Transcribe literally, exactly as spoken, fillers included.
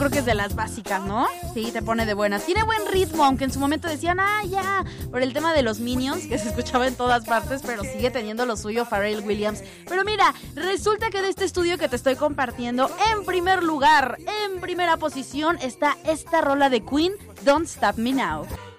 creo que es de las básicas, ¿no? Sí, te pone de buenas. Tiene buen ritmo, aunque en su momento decían, ah, ya, por el tema de los Minions, que se escuchaba en todas partes, pero sigue teniendo lo suyo Pharrell Williams. Pero mira, resulta que de este estudio que te estoy compartiendo, en primer lugar, en primera posición, está esta rola de Queen, Don't Stop Me Now.